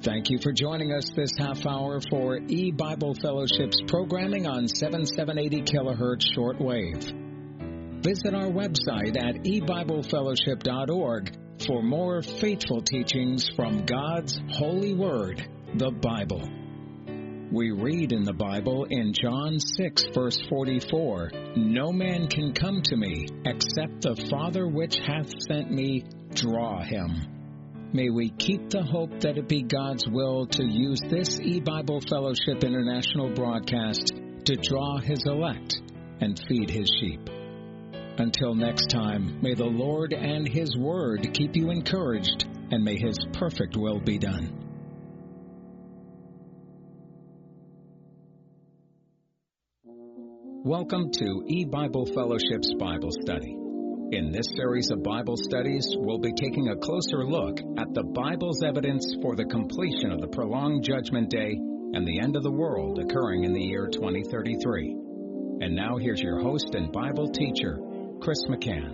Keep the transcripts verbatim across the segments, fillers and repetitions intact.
Thank you for joining us this half hour for E-Bible Fellowship's programming on seventy-seven eighty kilohertz shortwave. Visit our website at e bible fellowship dot org for more faithful teachings from God's holy word, the Bible. We read in the Bible in John six, verse forty-four, "No man can come to me except the Father which hath sent me draw him." May we keep the hope that it be God's will to use this E-Bible Fellowship International broadcast to draw His elect and feed His sheep. Until next time, may the Lord and His Word keep you encouraged, and may His perfect will be done. Welcome to E-Bible Fellowship's Bible Study. In this series of Bible studies, we'll be taking a closer look at the Bible's evidence for the completion of the prolonged Judgment Day and the end of the world occurring in the year twenty thirty-three. And now here's your host and Bible teacher, Chris McCann.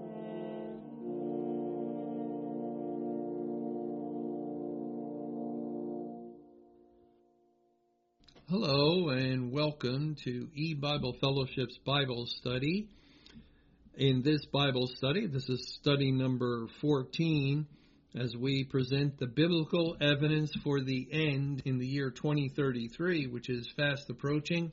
Hello and welcome to E-Bible Fellowship's Bible Study. In this Bible study, this is study number fourteen, as we present the biblical evidence for the end in the year twenty thirty-three, which is fast approaching.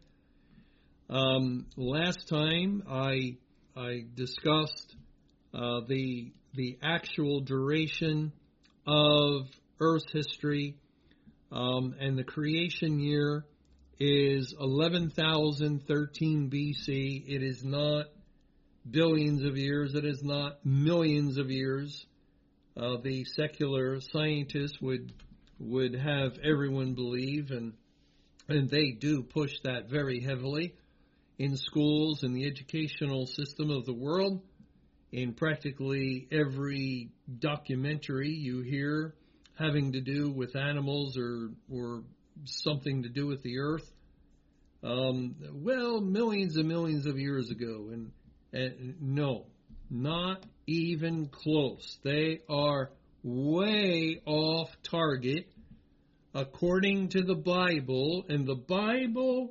Um, last time I I discussed uh, the the actual duration of Earth's history, um, and the creation year is eleven thousand thirteen B C. It is not billions of years. It is not millions of years. Uh, the secular scientists would would have everyone believe, and and they do push that very heavily in schools, in the educational system of the world, in practically every documentary you hear having to do with animals or or something to do with the earth. Um, well, millions and millions of years ago, and And no, not even close. They are way off target according to the Bible, and the Bible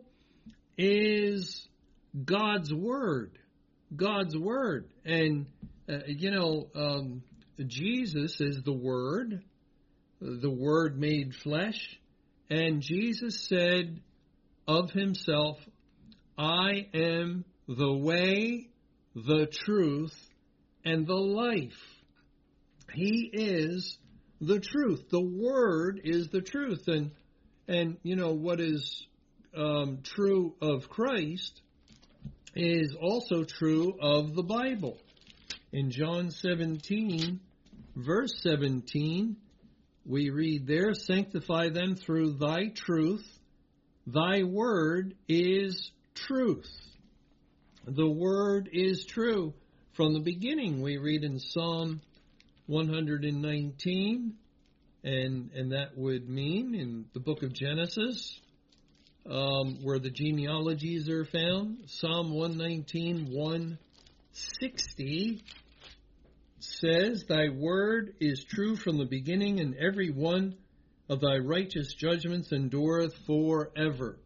is God's Word. God's Word. And, uh, you know, um, Jesus is the Word, the Word made flesh, and Jesus said of Himself, "I am the way, the truth, and the life." He is the truth. The Word is the truth. And, and you know, what is um, true of Christ is also true of the Bible. In John seventeen, verse seventeen, we read there, "Sanctify them through thy truth. Thy word is truth." The Word is true. From the beginning, we read in Psalm one nineteen, and and that would mean in the book of Genesis, um, where the genealogies are found. Psalm one nineteen, one sixty says, "Thy word is true from the beginning, and every one of thy righteous judgments endureth forever."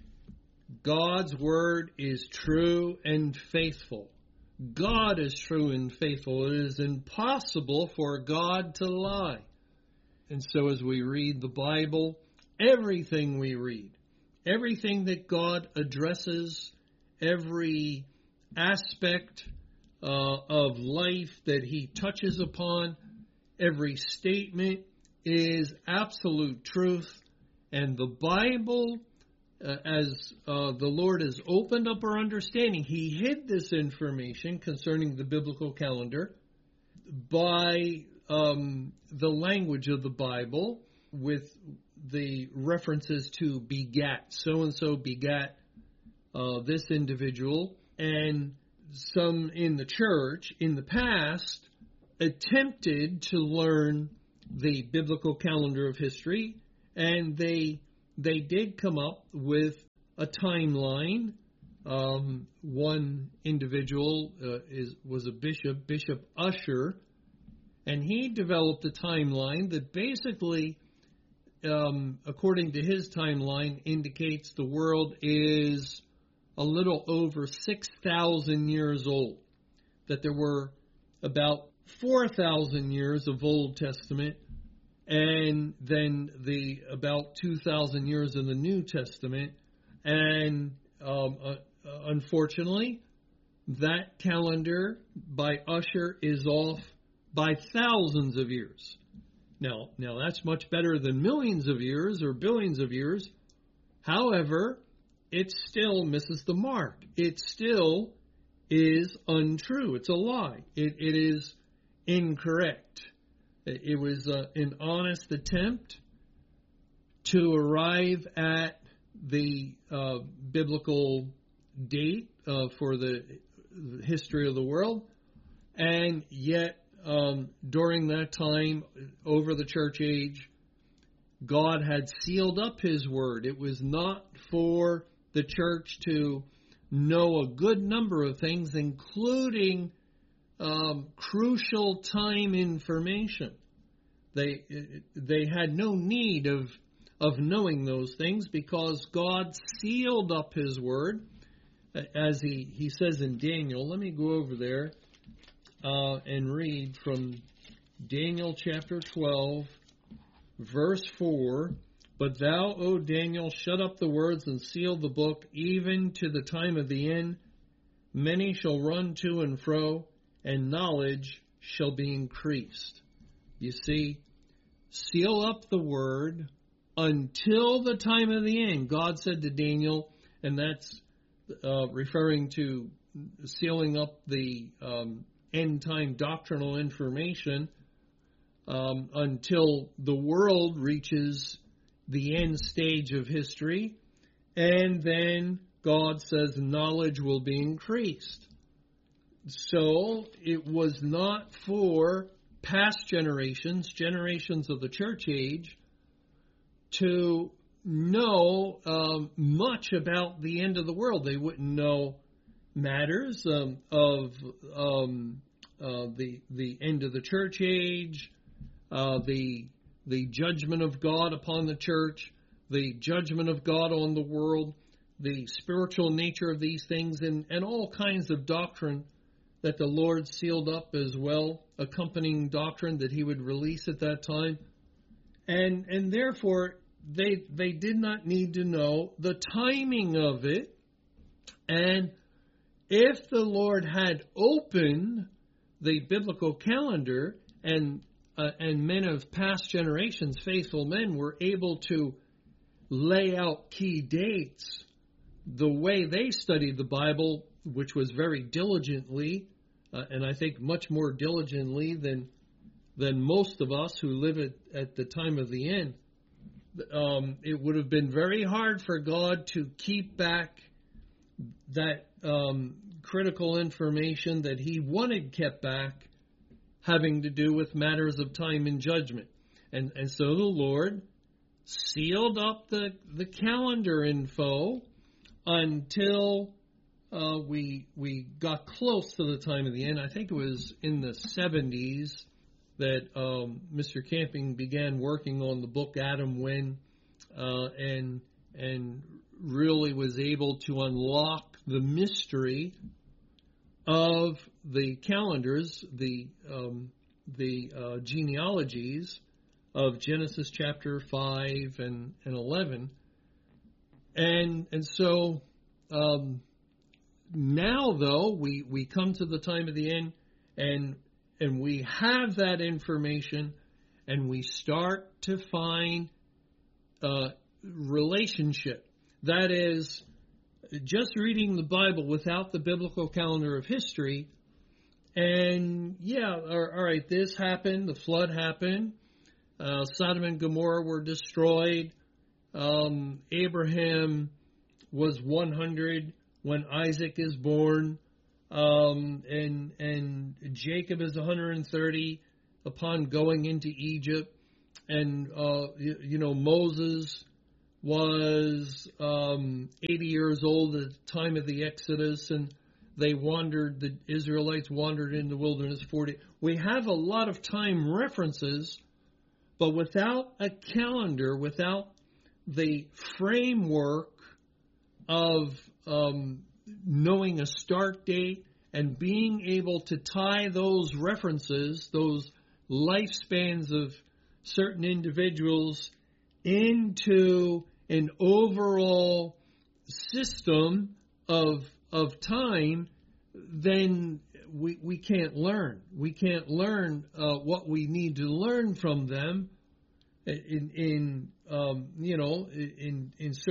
God's Word is true and faithful. God is true and faithful. It is impossible for God to lie. And so as we read the Bible, everything we read, everything that God addresses, every aspect uh, of life that He touches upon, every statement is absolute truth. And the Bible, Uh, as uh, the Lord has opened up our understanding, He hid this information concerning the biblical calendar by um, the language of the Bible, with the references to begat. So-and-so begat uh, this individual. And some in the church in the past attempted to learn the biblical calendar of history, and they They did come up with a timeline. Um, one individual uh, is was a bishop, Bishop Ussher, and he developed a timeline that basically um, according to his timeline, indicates the world is a little over six thousand years old, that there were about four thousand years of Old Testament, and then the about two thousand years in the New Testament. And um, uh, unfortunately, that calendar by Ussher is off by thousands of years. Now, now that's much better than millions of years or billions of years. However, it still misses the mark. It still is untrue. It's a lie. It, it is incorrect. It was uh, an honest attempt to arrive at the uh, biblical date uh, for the history of the world, and yet um, during that time, over the church age, God had sealed up His Word. It was not for the church to know a good number of things, including um, crucial time information. They they had no need of of knowing those things because God sealed up His Word, as He, he says in Daniel. Let me go over there uh, and read from Daniel chapter twelve, verse four. But thou, O Daniel, shut up the words and seal the book, even to the time of the end. Many shall run to and fro, and knowledge shall be increased. You see, seal up the word until the time of the end. God said to Daniel, and that's uh, referring to sealing up the um, end-time doctrinal information um, until the world reaches the end stage of history, and then God says knowledge will be increased. So it was not for past generations, generations of the church age, to know um, much about the end of the world. They wouldn't know matters um, of um, uh, the the end of the church age, uh, the the judgment of God upon the church, the judgment of God on the world, the spiritual nature of these things, and, and all kinds of doctrine that the Lord sealed up as well, accompanying doctrine that He would release at that time. And and therefore, they they did not need to know the timing of it. And if the Lord had opened the biblical calendar and uh, and men of past generations, faithful men, were able to lay out key dates the way they studied the Bible, which was very diligently, uh, and I think much more diligently than than most of us who live at, at the time of the end, um, it would have been very hard for God to keep back that um, critical information that He wanted kept back, having to do with matters of time and judgment. And, and so the Lord sealed up the, the calendar info until uh, we we got close to the time of the end. I think it was in the seventies that um, Mister Camping began working on the book Adam When, uh, and and really was able to unlock the mystery of the calendars, the um, the uh, genealogies of Genesis chapter five and, and eleven. And and so um, now, though, we, we come to the time of the end, and and we have that information, and we start to find uh, relationship. That is, just reading the Bible without the biblical calendar of history, and yeah, all right, this happened, the flood happened, uh, Sodom and Gomorrah were destroyed, um, Abraham was one hundred when Isaac is born, um, and and Jacob is one hundred thirty upon going into Egypt, and uh, you, you know Moses was um, eighty years old at the time of the Exodus, and they wandered, the Israelites wandered in the wilderness forty. We have a lot of time references, But without a calendar, without the framework of um, knowing a start date and being able to tie those references, those lifespans of certain individuals into an overall system of of time, then we we can't learn. We can't learn uh, what we need to learn from them in in um, you know in in